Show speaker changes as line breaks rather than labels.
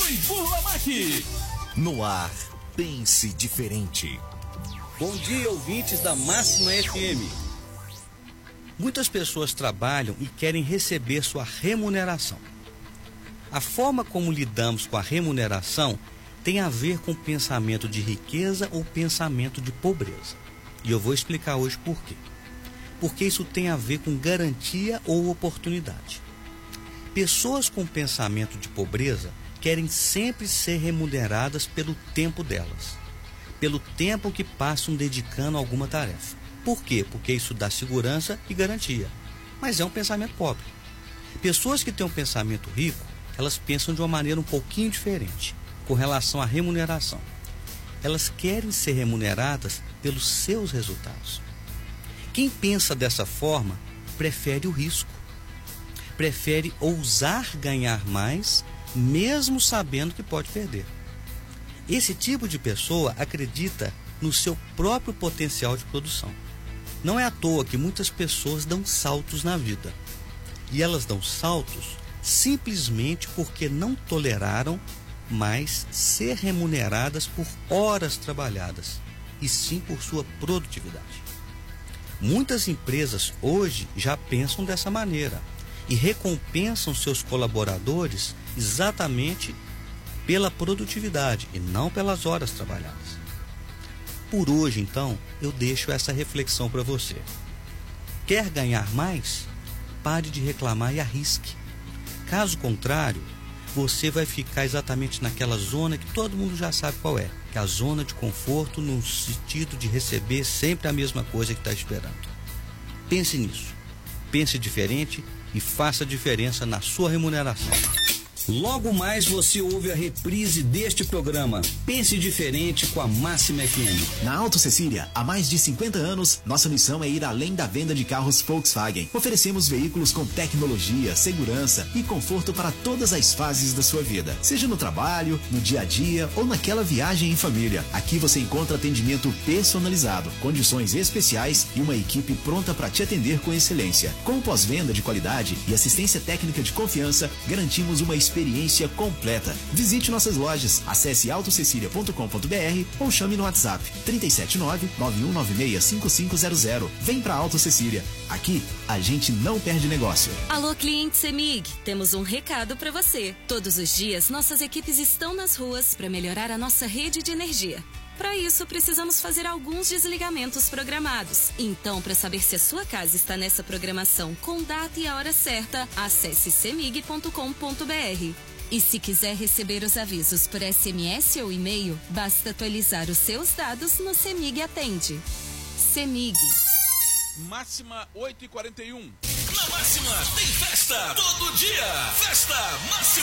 e Burlamac.
No ar, pense diferente.
Bom dia, ouvintes da Máxima FM. Muitas pessoas trabalham e querem receber sua remuneração. A forma como lidamos com a remuneração tem a ver com pensamento de riqueza ou pensamento de pobreza. E eu vou explicar hoje por quê. Porque isso tem a ver com garantia ou oportunidade. Pessoas com pensamento de pobreza querem sempre ser remuneradas pelo tempo delas, pelo tempo que passam dedicando a alguma tarefa. Por quê? Porque isso dá segurança e garantia. Mas é um pensamento pobre. Pessoas que têm um pensamento rico, elas pensam de uma maneira um pouquinho diferente com relação à remuneração. Elas querem ser remuneradas pelos seus resultados. Quem pensa dessa forma prefere o risco. Prefere ousar ganhar mais, mesmo sabendo que pode perder. Esse tipo de pessoa acredita no seu próprio potencial de produção. Não é à toa que muitas pessoas dão saltos na vida. E elas dão saltos simplesmente porque não toleraram mais ser remuneradas por horas trabalhadas, e sim por sua produtividade. Muitas empresas hoje já pensam dessa maneira e recompensam seus colaboradores exatamente pela produtividade e não pelas horas trabalhadas. Por hoje, então, eu deixo essa reflexão para você. Quer ganhar mais? Pare de reclamar e arrisque. Caso contrário, você vai ficar exatamente naquela zona que todo mundo já sabe qual é, que é a zona de conforto no sentido de receber sempre a mesma coisa que está esperando. Pense nisso. Pense diferente e faça diferença na sua remuneração. Logo mais você ouve a reprise deste programa Pense Diferente com a Máxima FM.
Na Auto Cecília, há mais de 50 anos, nossa missão é ir além da venda de carros Volkswagen. Oferecemos veículos com tecnologia, segurança e conforto para todas as fases da sua vida. Seja no trabalho, no dia a dia ou naquela viagem em família. Aqui você encontra atendimento personalizado, condições especiais e uma equipe pronta para te atender com excelência. Com pós-venda de qualidade e assistência técnica de confiança, garantimos uma experiência completa. Visite nossas lojas, acesse autocecilia.com.br ou chame no WhatsApp 379-9196-5500. Vem pra Auto Cecília. Aqui, a gente não perde negócio.
Alô, cliente CEMIG, temos um recado para você. Todos os dias, nossas equipes estão nas ruas para melhorar a nossa rede de energia. Para isso, precisamos fazer alguns desligamentos programados. Então, para saber se a sua casa está nessa programação com data e a hora certa, acesse cemig.com.br. E se quiser receber os avisos por SMS ou e-mail, basta atualizar os seus dados no CEMIG Atende. CEMIG.
Máxima 8h41. Na Máxima tem festa todo dia. Festa Máxima.